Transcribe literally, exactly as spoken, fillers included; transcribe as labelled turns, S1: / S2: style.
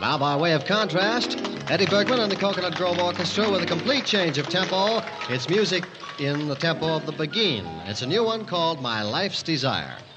S1: Now, by way of contrast, Eddie Bergman and the Coconut Grove Orchestra with a complete change of tempo. It's music in the tempo of the Beguine. It's a new one called My Life's Desire.